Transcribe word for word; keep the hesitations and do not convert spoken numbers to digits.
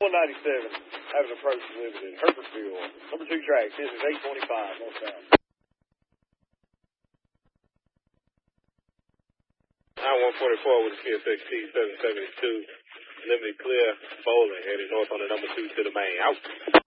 one ninety-seven, having approach limited. Herbertville, number two track. This is eight twenty-five, northbound. I one forty-four with the C S X T seven seventy-two. Limited clear, bowling, heading north on the number two to the main. Out.